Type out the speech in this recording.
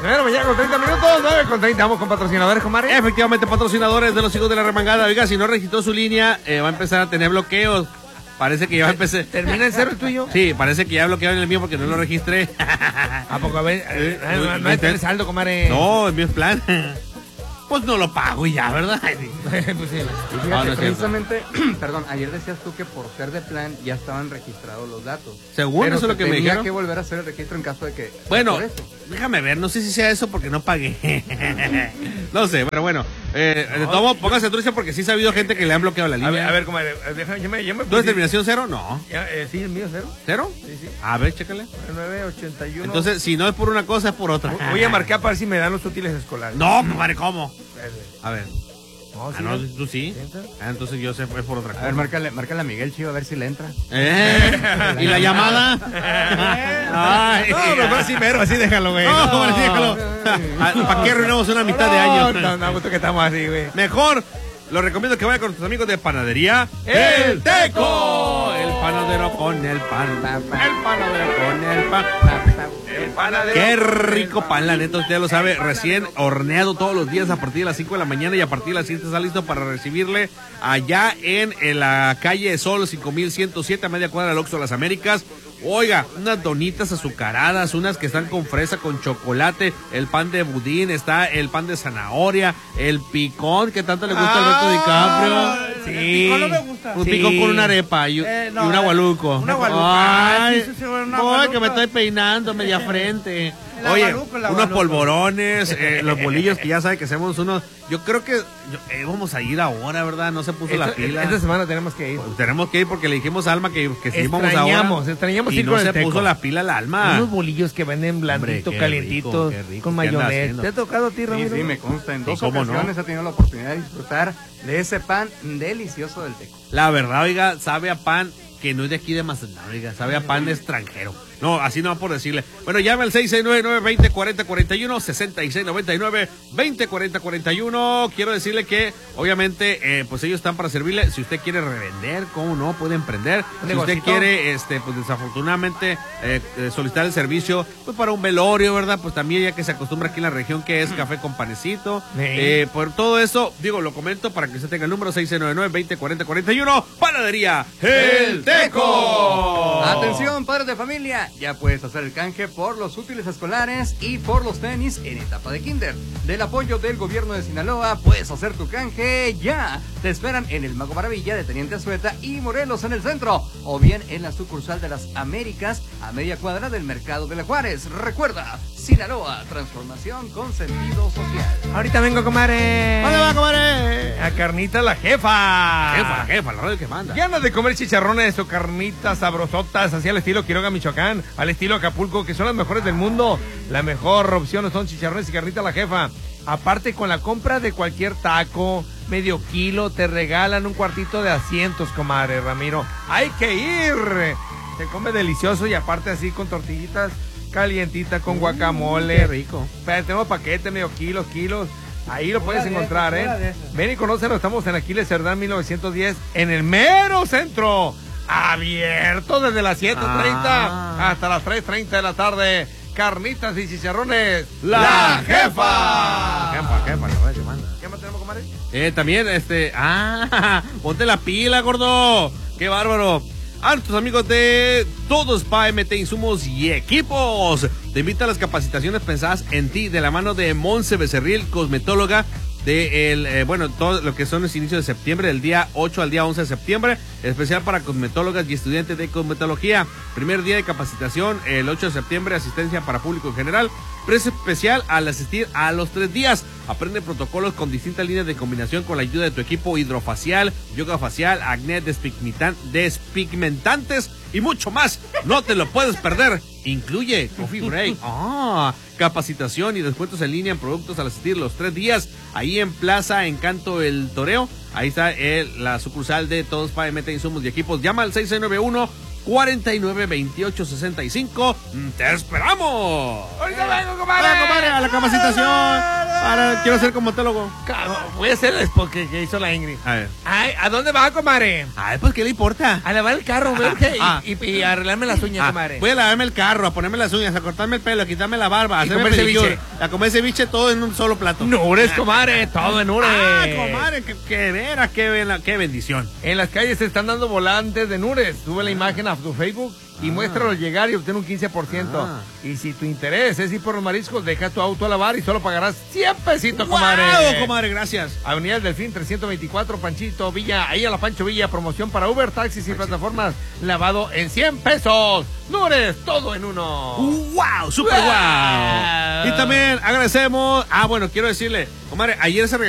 Mañana con 30 minutos, 9:30. Vamos con patrocinadores, comadre. Efectivamente, patrocinadores de los hijos de la remangada. Oiga, si no registró su línea, va a empezar a tener bloqueos. Parece que ya va a empezar. ¿Termina en cero el tuyo? Sí, parece que ya bloquearon el mío porque no lo registré. ¿A poco? A ver, no hay saldo, comadre. No, el mío es plan. Pues no lo pago y ya, ¿verdad? Pues sí. Y fíjate, precisamente, perdón, ayer decías tú que por ser de plan ya estaban registrados los datos. Según pero eso es lo que me dijeron. Tenía que volver a hacer el registro en caso de que... Bueno, déjame ver, no sé si sea eso porque no pagué. No sé, pero bueno. De todo modo, póngase trucha porque sí ha habido gente que le han bloqueado la línea. A ver, comadre, déjame, yo me ¿Tu terminación cero? No. Sí, el mío cero. ¿Cero? Sí. A ver, chécale. 981. Entonces, si no es por una cosa, es por otra. Voy a marcar para ver si me dan los útiles escolares. No, compadre, ¿cómo? A ver. No, sí, no, tú sí. Entonces yo sé, es por otra cosa. A ver, márcale a Miguel Chivo a ver si le entra. ¿Y la llamada? Ay, no, mejor sí, mero, así déjalo, güey. No, así déjalo. ¿Para qué arruinamos una mitad de año? No, gusto que estamos así, güey. Mejor, lo recomiendo que vaya con tus amigos de Panadería El Teco. El panadero con el pan. El panadero con el pan. Qué rico pan, la neta, usted lo sabe, recién horneado todos los días a partir de las 5 de la mañana y a partir de las 7 está listo para recibirle allá en la calle Sol 5107 a media cuadra del Oxxo de las Américas. Oiga, unas donitas azucaradas, unas que están con fresa, con chocolate, el pan de budín, está el pan de zanahoria, el picón que tanto le gusta a Alberto DiCaprio. Sí. El picón no me gusta. Un picón con una arepa y un agualuco. Una agualuco. Ay, Ay, que me estoy peinando media frente. La Oye, agualuco, la unos agualuco. polvorones, los bolillos que ya sabe que hacemos unos. Yo creo que vamos a ir ahora, ¿verdad? No se puso la pila. Esta semana tenemos que ir. Pues tenemos que ir porque le dijimos a Alma que sí íbamos ahora. Extrañamos Y ir no con el se Teco. puso la pila al Alma. Unos bolillos que venden blandito, Hombre, qué calientitos, rico, con ¿qué anda mayonesa. haciendo? ¿Te ha tocado a ti, Ramiro? Sí, me consta. En ¿Y 2 cómo no? ocasiones he tenido la oportunidad de disfrutar de ese pan delicioso del Teco. La verdad, oiga, sabe a pan que no es de aquí de Mazatlán, oiga, sabe a pan de extranjero. No, así no va por decirle. Bueno, llame al 669-920-4041, 6699-204041. Quiero decirle que, obviamente, pues ellos están para servirle. Si usted quiere revender, ¿cómo no? Puede emprender. Si usted quiere, pues desafortunadamente, solicitar el servicio, pues para un velorio, ¿verdad? Pues también ya que se acostumbra aquí en la región que es café con panecito. Por todo eso, digo, lo comento para que usted tenga el número 6699-204041. Panadería El Teco. Atención, padres de familia, ya puedes hacer el canje por los útiles escolares y por los tenis en etapa de kinder. Del apoyo del gobierno de Sinaloa, puedes hacer tu canje ya. Te esperan en el Mago Maravilla de Teniente Azueta y Morelos en el centro, o bien en la sucursal de las Américas a media cuadra del Mercado de la Juárez. Recuerda, Sinaloa, transformación con sentido social. Ahorita vengo, comadre. ¿Dónde va, comadre? A Carnita la Jefa. Jefa, la radio que manda. Ganas de comer chicharrones o carnitas sabrosotas, así al estilo Quiroga, Michoacán, al estilo Acapulco, que son las mejores del mundo. La mejor opción son chicharrones y Carnita la Jefa. Aparte, con la compra de cualquier taco, medio kilo, te regalan un cuartito de asientos, comadre Ramiro. ¡Hay que ir! Se come delicioso y aparte así con tortillitas calientitas, con guacamole. Qué rico. Pero tenemos paquete, medio kilos. Ahí lo puedes encontrar, ¿eh? Ven y conócenos, estamos en Aquiles Cerdán 1910, en el mero centro. Abierto desde las 7:30 hasta las 3:30 de la tarde. Carnitas y chicharrones. ¡La Jefa! Jefa, la radio que manda. ¿Qué más tenemos, comadre? También, ponte la pila, gordo. Qué bárbaro. A nuestros amigos de Todos Pa MT Insumos y Equipos. Te invita a las capacitaciones pensadas en ti de la mano de Monse Becerril, cosmetóloga, todo lo que son los inicios de septiembre, del día 8 al día 11 de septiembre, especial para cosmetólogas y estudiantes de cosmetología. Primer día de capacitación, el 8 de septiembre, asistencia para público en general. Precio especial al asistir a los 3 días. Aprende protocolos con distintas líneas de combinación con la ayuda de tu equipo hidrofacial, yoga facial, acné, despigmentantes y mucho más. No te lo puedes perder. Incluye coffee break, capacitación y descuentos en línea en productos al asistir los 3 días. Ahí en Plaza Encanto El Toreo. Ahí está la sucursal de Todos Pa MT Insumos y Equipos. Llama al 691-492865. ¡Te esperamos! ¡Ahorita vengo, comadre! ¡Hola, comadre! ¡A la capacitación! Ahora quiero ser comotólogo. Voy a hacer el spot que hizo la Ingrid. A ver. Ay, ¿a dónde vas, comadre? Ay, pues, ¿qué le importa? A lavar el carro, ¿verdad? Y arreglarme las uñas, comadre. Voy a lavarme el carro, a ponerme las uñas, a cortarme el pelo, a quitarme la barba, a Y hacerme comer pedicure, ceviche. a comer ceviche todo en un solo plato. Nures, comadre, todo en Nures. Ah, comadre, qué veras, qué bendición. En las calles se están dando volantes de Nures. Sube la imagen a tu Facebook y muéstralo al llegar y obtén un 15%. Y si tu interés es ir por los mariscos, deja tu auto a lavar y solo pagarás 100 pesitos, comadre. ¡Wow, comadre, gracias! Avenida del Delfín 324, Panchito Villa, ahí a la Pancho Villa, promoción para Uber, taxis y plataformas, lavado en 100 pesos. Nures, todo en uno. ¡Wow! ¡Super wow! Y también agradecemos, bueno, quiero decirle, comadre, ayer se